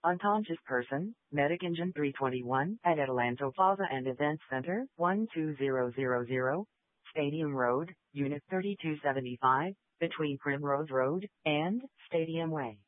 Unconscious person, Medic Engine 321 at Adelanto Plaza and Event Center, 12000, Stadium Road, Unit 3275, between Primrose Road and Stadium Way.